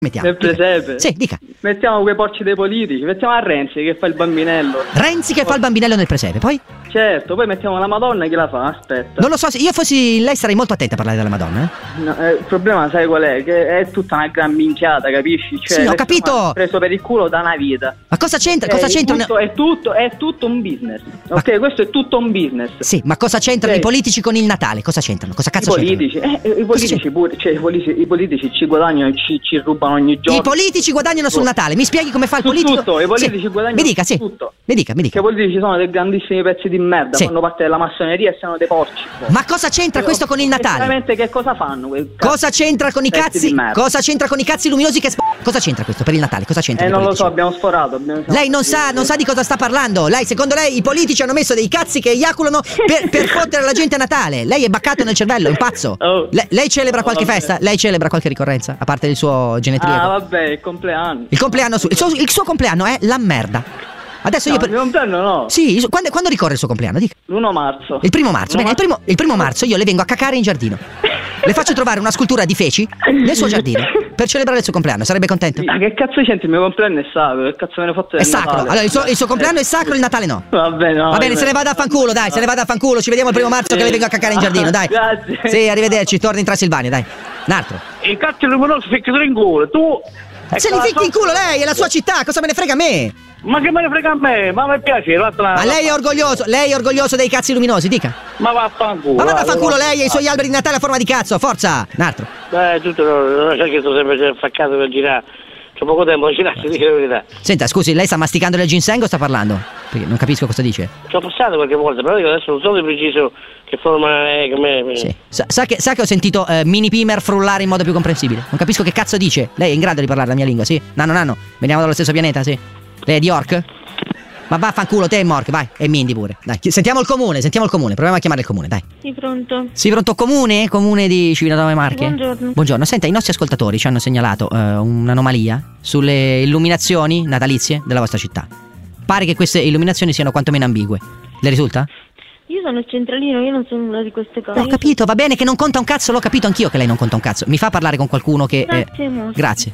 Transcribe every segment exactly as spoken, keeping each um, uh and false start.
Mettiamo. Nel presepe? Sì, dica. Mettiamo quei porci dei politici, mettiamo a Renzi che fa il bambinello. Renzi che fa il bambinello nel presepe, poi? Certo, poi mettiamo la Madonna, chi la fa? Aspetta. Non lo so, se io fossi lei sarei molto attenta a parlare della Madonna, eh? No, eh, il problema sai qual è? Che è tutta una gran minchiata, capisci? Cioè, sì, ho capito. Preso per il culo da una vita. Ma cosa c'entra? Eh, cosa c'entra? Tutto, è, tutto, è tutto un business. Ma... ok, questo è tutto un business. Sì, ma cosa c'entrano okay. i politici con il Natale? Cosa c'entrano? Cosa cazzo I politici, c'entrano? Eh, i politici pure, cioè, i politici, i politici ci guadagnano e ci, ci rubano ogni giorno. I politici guadagnano sul Natale. Mi spieghi come fa il Su politico? Tutto, i politici sì. guadagnano mi dica, sì. tutto. Mi dica, mi dica. Che i politici sono dei grandissimi pezzi di merda, sì. fanno parte della massoneria e sono dei porci. Ma cosa c'entra questo con il Natale? Veramente che cosa fanno? Cosa c'entra con i cazzi? Cosa c'entra con i cazzi luminosi che sp- Cosa c'entra questo per il Natale? Cosa c'entra? Eh non lo so, abbiamo sforato. Abbiamo... Lei non sa, non sa di cosa sta parlando. Lei, secondo lei, i politici hanno messo dei cazzi che eiaculano per, per fottere la gente a Natale. Lei è baccato nel cervello, è un pazzo. Oh. Le, lei celebra oh, qualche vabbè. festa? Lei celebra qualche ricorrenza? A parte il suo genetriaco? Ah, vabbè, il compleanno. Il compleanno su, il, suo, il suo compleanno è la merda. Adesso no, io per... il mio compleanno no. Sì, quando, quando ricorre il suo compleanno? Dica. L'primo marzo. Il primo marzo. Bene, il primo, il primo marzo io le vengo a cacare in giardino. Le faccio trovare una scultura di feci nel suo giardino per celebrare il suo compleanno. Sarebbe contento? Ma che cazzo c'entra? Il mio compleanno è sacro. Che cazzo me ne fotte del È sacro. Natale? Allora il suo, il suo compleanno è sacro, il Natale no. Va bene, no, Va bene, se ne vada a fanculo, dai, se ne vada a fanculo. Ci vediamo il primo marzo che le vengo a cacare in giardino, dai. Grazie. Sì, arrivederci, torni in Transilvania, dai. Un altro. Il cazzo luminoso ficca in culo, tu. Se li ficchi in culo lei, è la sua città, cosa me ne frega a me? Ma che me ne frega a me? Ma mi piace, l'altra. Ma lei è orgoglioso, lei è orgoglioso dei cazzi luminosi, dica. Ma vaffanculo. Ma vada a fanculo lei e i suoi alberi di Natale a forma di cazzo, forza! Un altro. Eh, tutto, non sai che sto sempre faccato per girare. C'ho poco tempo a girare, ti dico la verità. Senta, scusi, lei sta masticando del ginseng o sta parlando? Perché non capisco cosa dice. Ci ho passato qualche volta, però io adesso non so di preciso che forma è, come... Sì. Sa, sa, che, sa che ho sentito eh, Mini Pimer frullare in modo più comprensibile. Non capisco che cazzo dice. Lei è in grado di parlare la mia lingua, sì? Nanno, nanno, veniamo dallo stesso pianeta, sì? Lei è di York? Ma vaffanculo, te e Mork, vai. E Mindy pure. Dai, sentiamo il comune, sentiamo il comune. Proviamo a chiamare il comune, dai. Sì, pronto. Sì, pronto, comune? Comune di Civitanova Marche? Buongiorno. Buongiorno. Senta, i nostri ascoltatori ci hanno segnalato uh, un'anomalia sulle illuminazioni natalizie della vostra città. Pare che queste illuminazioni siano quantomeno ambigue. Le risulta? Io sono il centralino, io non sono una di queste cose. Ho capito, va bene che non conta un cazzo, l'ho capito anch'io che lei non conta un cazzo. Mi fa parlare con qualcuno che... Grazie, eh... mostro. Grazie.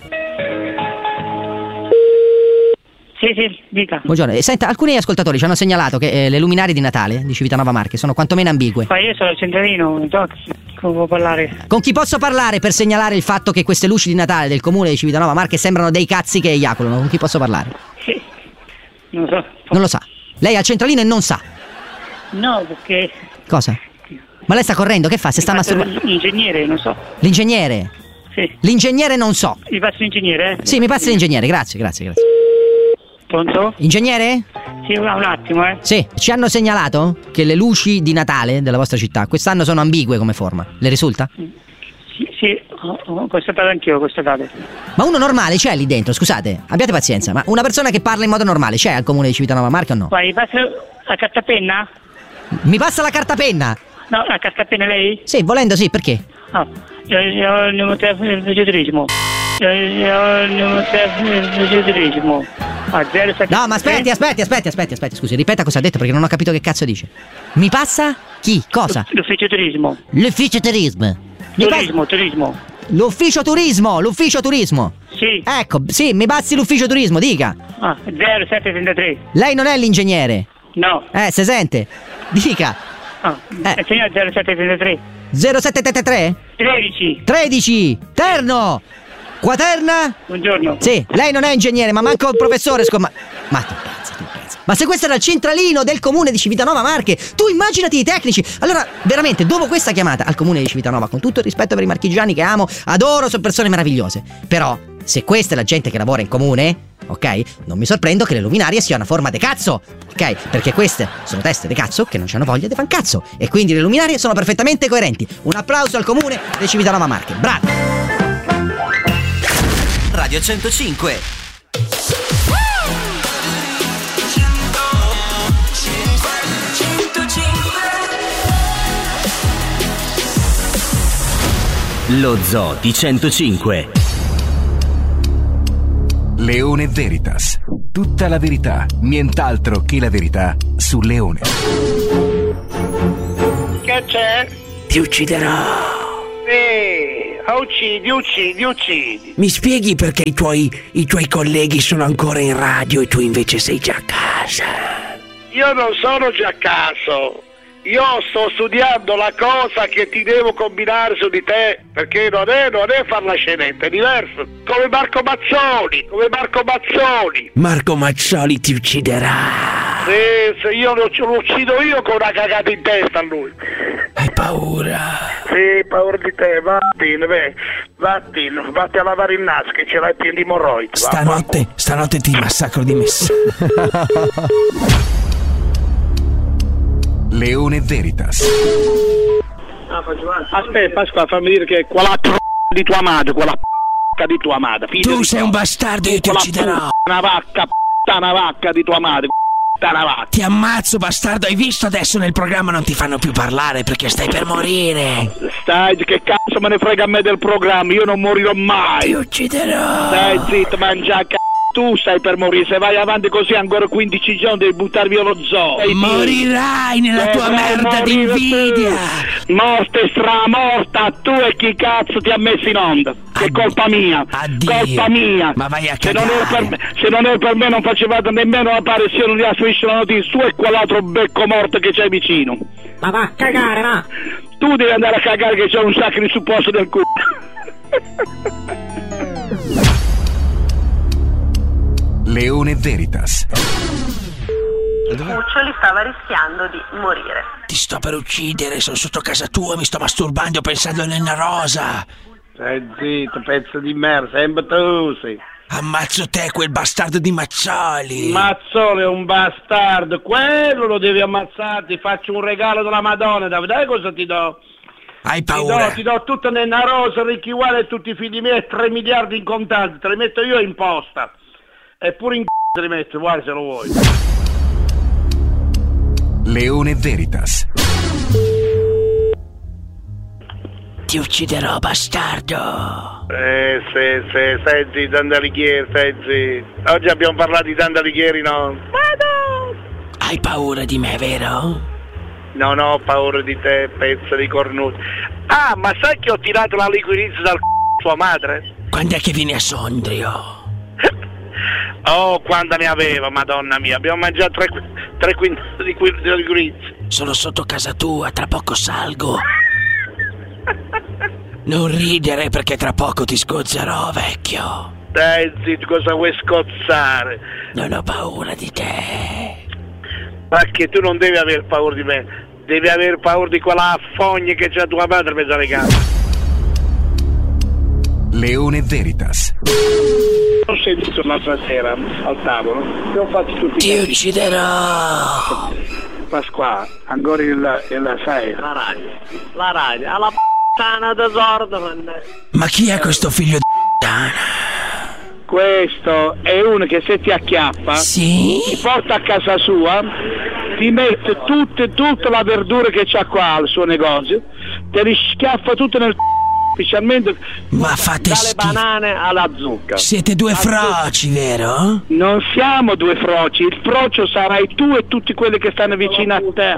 Sì, sì, dica. Buongiorno. E senta, alcuni ascoltatori ci hanno segnalato che eh, le luminarie di Natale di Civitanova Marche sono quantomeno ambigue. Ma io sono il centralino, non so come può parlare. Con chi posso parlare per segnalare il fatto che queste luci di Natale del comune di Civitanova Marche sembrano dei cazzi che eiaculano? Con chi posso parlare? Sì, non so. Non lo sa. Lei è al centralino e non sa. No, perché... Cosa? Ma lei sta correndo? Che fa? Se sta masturbando? L'ingegnere, non so. L'ingegnere? Sì. L'ingegnere non so. Mi passi l'ingegnere, eh? Sì, mi passi l'ingegnere, grazie, grazie, grazie. Pronto? Ingegnere? Sì, un attimo, eh. Sì, ci hanno segnalato che le luci di Natale della vostra città quest'anno sono ambigue come forma. Le risulta? Sì, sì, ho, ho constatato anch'io, ho constatato. Ma uno normale c'è lì dentro, scusate, abbiate pazienza, ma una persona che parla in modo normale c'è al comune di Civitanova Marche o no? Vai, passa la cartapenna? Mi passa la cartapenna? No, la cartapenna lei? Sì, volendo sì, perché? Ah, io, io ho il numero telefono del vegetrismo. Io, io ho il numero telefono del vegetrismo. Ah, zero sette. No, ma aspetti, aspetti, aspetti, aspetti, aspetti, scusi, ripeta cosa ha detto perché non ho capito che cazzo dice. Mi passa? Chi? Cosa? L'ufficio turismo. L'ufficio turismo. Mi Turismo, passa... turismo. L'ufficio turismo, l'ufficio turismo. Sì. Ecco, sì, mi passi l'ufficio turismo, dica. Ah, zero sette trentatré. Lei non è l'ingegnere. No. Eh, se sente. Dica. Ah, Eh. il signor zero sette trentatré. zero sette tre tre? tredici. tredici. Terno. Quaterna? Buongiorno. Sì, lei non è ingegnere, ma manco il professore scomma... Ma tu pensa, tu pensa. Ma se questo era il centralino del comune di Civitanova Marche, tu immaginati i tecnici. Allora, veramente, dopo questa chiamata al comune di Civitanova, con tutto il rispetto per i marchigiani che amo, adoro, sono persone meravigliose. Però, se questa è la gente che lavora in comune, ok? Non mi sorprendo che le luminarie siano a forma de cazzo, ok? Perché queste sono teste de cazzo che non c'hanno voglia di fan cazzo. E quindi le luminarie sono perfettamente coerenti. Un applauso al comune di Civitanova Marche. Bravi! Radio centocinque. Lo Zoo di centocinque. Leone Veritas. Tutta la verità, nient'altro che la verità su Leone. Che c'è? Ti ucciderò. Sì, Uccidi, uccidi, uccidi. Mi spieghi perché i tuoi, i tuoi colleghi sono ancora in radio e tu invece sei già a casa? Io non sono già a caso. Io sto studiando la cosa che ti devo combinare su di te, perché non è, non è far la scenetta, è diverso. Come Marco Mazzoli, come Marco Mazzoli. Marco Mazzoli ti ucciderà. Sì, se io lo, lo uccido io con una cagata in testa a lui. Hai paura? Sì, paura di te, vattene, beh, vattene, vatti a lavare il naso che ce l'hai pieno di emorroidi. Stanotte, stanotte ti massacro di messa. Leone Veritas. Aspetta, Pasqua, fammi dire che quella p***a di tua madre, quella p***a di tua madre. Tu sei un bastardo, io ti ucciderò. Una vacca, p***a, una vacca di tua madre, p***a, una vacca. Ti ammazzo, bastardo, hai visto adesso nel programma non ti fanno più parlare perché stai per morire. Stai, che cazzo me ne frega a me del programma, io non morirò mai. Ti ucciderò. Stai zitto, mangia c***o. Tu stai per morire, se vai avanti così ancora quindici giorni devi buttar via lo zoo. Morirai nella tua merda di invidia. Morte stramorta, tu e chi cazzo ti ha messo in onda? Che è colpa mia. Addio. Colpa mia. Ma vai a se non, cagare. era per me, se non era per me non facevate nemmeno l'apparizione di Astriscia la notizia. Tu e quell'altro becco morto che c'hai vicino. Ma va a cagare, va. Tu devi andare a cagare che c'è un sacco di supposto del culo. Leone Veritas. Cuccioli stava rischiando di morire. Ti sto per uccidere, sono sotto casa tua, mi sto masturbando pensando a Elena Rosa. Stai zitto, pezzo di merda, sempre tu sei. Ammazzo te, quel bastardo di Mazzoli. Mazzoli è un bastardo, quello lo devi ammazzare, ti faccio un regalo della Madonna, dai cosa ti do? Hai Ti paura? do, ti do tutta Elena Rosa, Ricchi Uguale e tutti i figli miei, tre miliardi in contanti, te li metto io in posta. E pure in c***o te li metto, guarda se lo vuoi. Leone Veritas. Ti ucciderò, bastardo. Eh, se, se, stai zitto, Dandalighieri, stai zitto. Oggi abbiamo parlato di Dandalighieri, no? Vado! Hai paura di me, vero? Non ho paura di te, pezzo di cornuto. Ah, ma sai che ho tirato la liquirizia dal c***o sua madre? Quando è che vieni a Sondrio? Oh, quanta ne aveva, madonna mia. Abbiamo mangiato tre, tre quintali di, di liquirizia. Sono sotto casa tua, tra poco salgo. Non ridere perché tra poco ti sgozzerò, vecchio. Dai, zitto, cosa vuoi scozzare? Non ho paura di te. Ma che tu non devi aver paura di me. Devi aver paura di quella fogna che c'ha tua madre per dare casa. Leone Veritas. Ho sentito l'altra sera al tavolo. Ti ho fatto tutti Ti ucciderò. Pasqua, ancora il, il sai. La radio. La radio. Alla p***ana da sorda, mannaggia. Ma chi è questo figlio di p***ana? Questo è uno che se ti acchiappa, sì? Ti porta a casa sua, ti mette tutte, tutta la verdura che c'ha qua al suo negozio, te li schiaffa tutto nel c***o, specialmente ma fate dalle schifo. banane alla zucca. Siete due froci, vero? Non siamo due froci, il frocio sarai tu e tutti quelli che stanno vicino a te.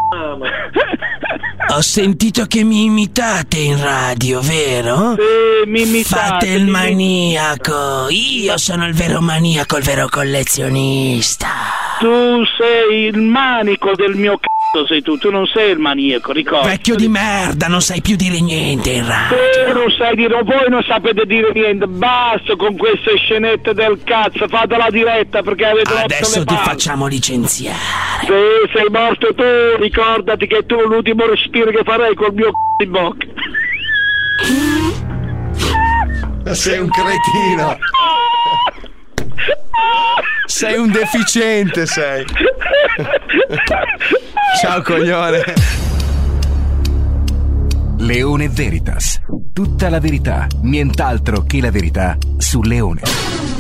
Ho sentito che mi imitate in radio, vero? Sì, mi imitate. Fate il maniaco. Io sono il vero maniaco, il vero collezionista. Tu sei il manico del mio c***o, sei tu, tu non sei il maniaco, ricorda. Vecchio di merda, non sai più dire niente in radio. Te non sai dire, voi non sapete dire niente, basta con queste scenette del cazzo, fate la diretta perché avete rotto le Adesso ti palle. facciamo licenziare. Sì, sei morto tu, ricordati che tu l'ultimo respiro che farei col mio c***o in bocca. Sei un cretino. Sei un deficiente, sei. Ciao coglione. Leone Veritas. Tutta la verità, nient'altro che la verità su Leone.